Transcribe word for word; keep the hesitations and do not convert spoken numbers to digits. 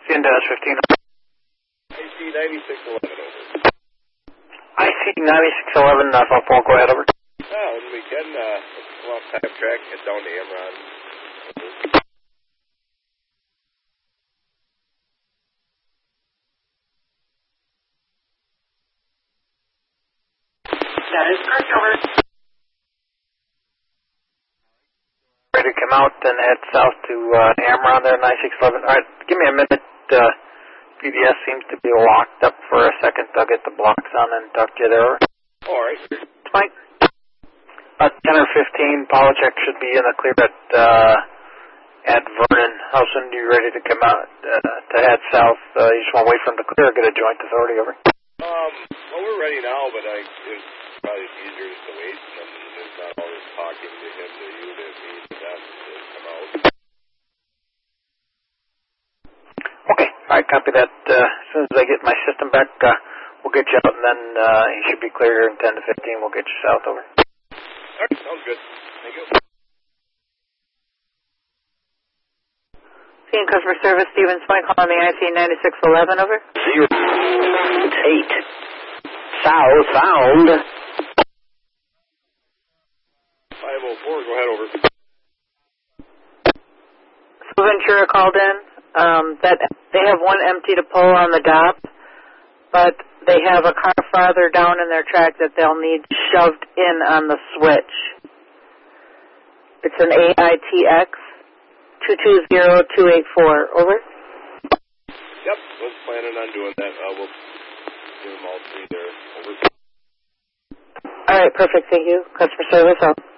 Again, dash fifteen. I C ninety-six eleven, over. I C ninety-six eleven, uh, South Pole, go ahead, over. Ah, when we can, uh, let's come off time track, head down to Amron. That is correct, over. Ready to come out and head south to uh, Amron there, ninety-six eleven. All right, give me a minute. Uh, P D S seems to be locked up for a second. I'll get the blocks on and talk to you there. All right. Mike. Uh, ten or fifteen, Polachek should be in the clear at, uh, at Vernon. How soon are you ready to come out uh, to head south? Uh, you just want to wait for him to clear or get a joint authority, over? Um, well, we're ready now, but I, it's probably easier just to wait, and there's not all this talking to him, to you, to me, to them, to come out. Okay, all right, copy that. Uh, as soon as I get my system back, uh, we'll get you out, and then uh, he should be clear here in ten to fifteen. We'll get you south, over. All right, sounds good. Thank you. Seeing customer service, Stevens Point, calling the I C ninety-six eleven, over. Zero eight southbound. five oh four, go ahead, over. So Ventura called in um, that they have one empty to pull on the dock, but they have a car farther down in their track that they'll need shoved in on the switch. It's an A I T X two two zero two eight four, over. Yep, was planning on doing that. Uh, we'll do them all three there, over. All right, perfect, thank you. Customer service, out.